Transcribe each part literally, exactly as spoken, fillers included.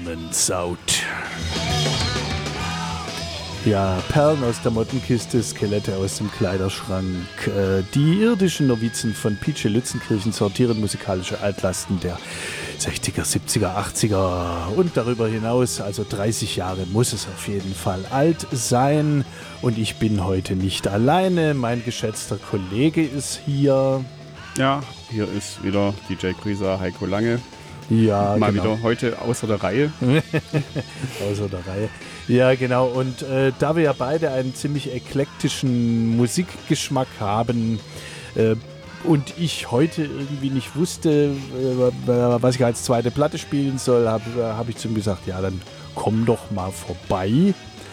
Diamonds Out. Ja, Perlen aus der Mottenkiste, Skelette aus dem Kleiderschrank. Äh, die irdischen Novizen von P J Lützenkirchen sortieren musikalische Altlasten der sechziger, siebziger, achtziger und darüber hinaus, also dreißig Jahre muss es auf jeden Fall alt sein. Und ich bin heute nicht alleine, mein geschätzter Kollege ist hier. Ja, hier ist wieder D J Grüßer, Heiko Lange. Ja, Mal genau. wieder heute außer der Reihe. Außer der Reihe. Ja, genau. Und äh, da wir ja beide einen ziemlich eklektischen Musikgeschmack haben äh, und ich heute irgendwie nicht wusste, äh, was ich als zweite Platte spielen soll, habe äh, hab ich zu ihm gesagt, ja, dann komm doch mal vorbei.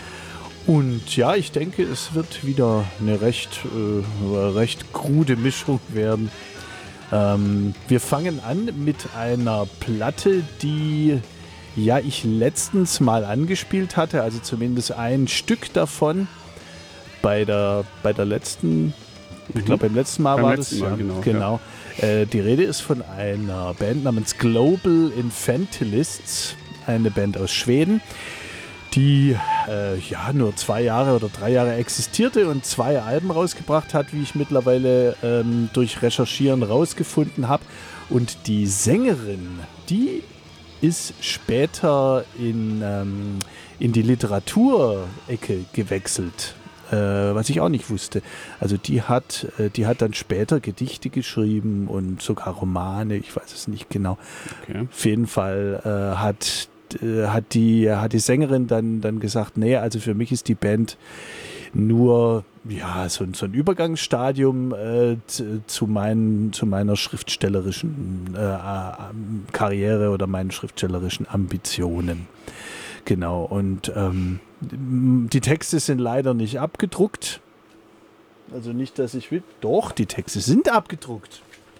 Und ja, ich denke, es wird wieder eine recht, äh, recht krude Mischung werden. Ähm, wir fangen an mit einer Platte, die ja ich letztens mal angespielt hatte, also zumindest ein Stück davon bei der, bei der letzten, ich Mhm. glaube beim letzten Mal Beim war letzten das. Mal, ja, genau, genau. Äh, die Rede ist von einer Band namens Global Infantilists, eine Band aus Schweden, die äh, ja nur zwei Jahre oder drei Jahre existierte und zwei Alben rausgebracht hat, wie ich mittlerweile ähm, durch Recherchieren rausgefunden habe. Und die Sängerin, die ist später in, ähm, in die Literaturecke gewechselt, äh, was ich auch nicht wusste. Also die hat, äh, die hat dann später Gedichte geschrieben und sogar Romane, ich weiß es nicht genau. Okay. Auf jeden Fall äh, hat hat die, hat die Sängerin dann, dann gesagt, nee, also für mich ist die Band nur ja, so, so ein Übergangsstadium äh, zu, zu, mein, zu meiner schriftstellerischen äh, Karriere oder meinen schriftstellerischen Ambitionen. Genau, und ähm, die Texte sind leider nicht abgedruckt. Also nicht, dass ich will. Doch, die Texte sind abgedruckt.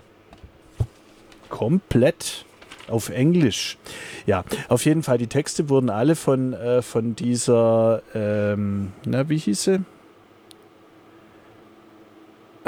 Komplett. Auf Englisch. Ja, auf jeden Fall, die Texte wurden alle von, äh, von dieser, ähm, na, wie hieß sie? Äh,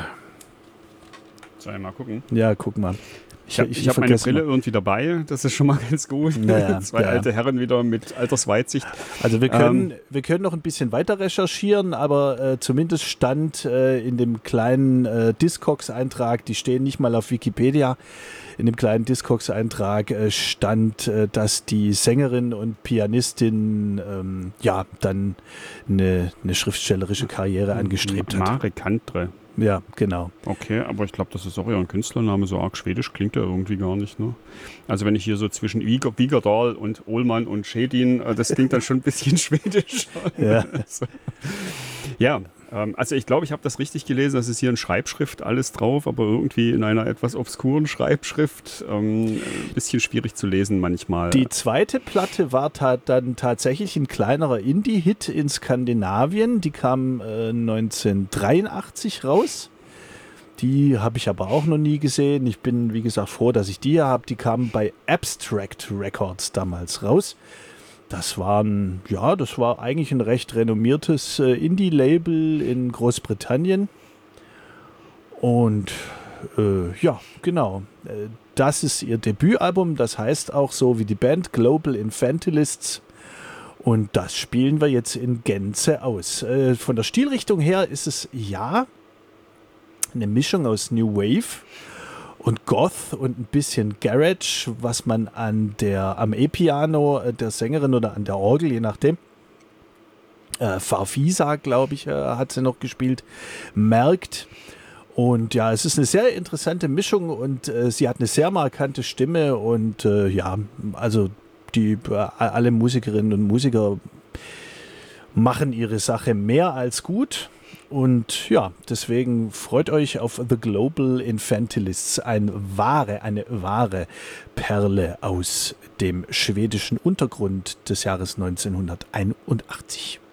Soll ich mal gucken? ja, guck mal. Ich, ich, ich habe meine Brille mal. irgendwie dabei, das ist schon mal ganz gut. Naja, Zwei ja. alte Herren wieder mit Altersweitsicht. Also wir können, ähm, wir können noch ein bisschen weiter recherchieren, aber äh, zumindest stand äh, in dem kleinen äh, Discogs-Eintrag, die stehen nicht mal auf Wikipedia, in dem kleinen Discogs-Eintrag äh, stand, äh, dass die Sängerin und Pianistin ähm, ja dann eine, eine schriftstellerische Karriere angestrebt hat. Mare Kantre. Ja, genau. Okay, aber ich glaube, das ist auch ja ein Künstlername, so arg schwedisch klingt der irgendwie gar nicht. Ne? Also wenn ich hier so zwischen Wiger, Wigerdal und Ohlmann und Schedin, das klingt dann schon ein bisschen schwedisch. Ja, also, ja ähm, also ich glaube, ich habe das richtig gelesen, das ist hier in Schreibschrift alles drauf, aber irgendwie in einer etwas obskuren Schreibschrift. Ähm, ein bisschen schwierig zu lesen manchmal. Die zweite Platte war ta- dann tatsächlich ein kleinerer Indie-Hit in Skandinavien. Die kam äh, neunzehnhundertdreiundachtzig raus. Die habe ich aber auch noch nie gesehen. Ich bin, wie gesagt, froh, dass ich die hier habe. Die kam bei Abstract Records damals raus. Das waren, ja, das war eigentlich ein recht renommiertes äh, Indie-Label in Großbritannien. Und äh, ja, genau. Äh, das ist ihr Debütalbum. Das heißt auch so wie die Band Global Infantilists. Und das spielen wir jetzt in Gänze aus. Äh, von der Stilrichtung her ist es ja eine Mischung aus New Wave und Goth und ein bisschen Garage, was man an der, am E-Piano der Sängerin oder an der Orgel, je nachdem, äh, Farfisa, glaube ich, äh, hat sie noch gespielt, merkt. Und ja, es ist eine sehr interessante Mischung und äh, sie hat eine sehr markante Stimme und äh, ja, also die äh, alle Musikerinnen und Musiker machen ihre Sache mehr als gut. Und ja, deswegen freut euch auf The Global Infantilists, ein wahre, eine wahre Perle aus dem schwedischen Untergrund des Jahres neunzehnhunderteinundachtzig.